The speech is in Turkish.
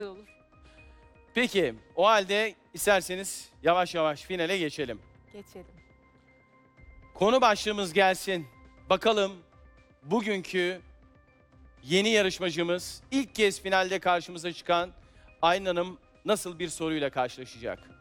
olur. Peki, o halde isterseniz yavaş yavaş finale geçelim. Geçelim. Konu başlığımız gelsin. Bakalım bugünkü yeni yarışmacımız ilk kez finalde karşımıza çıkan Aylin Hanım nasıl bir soruyla karşılaşacak?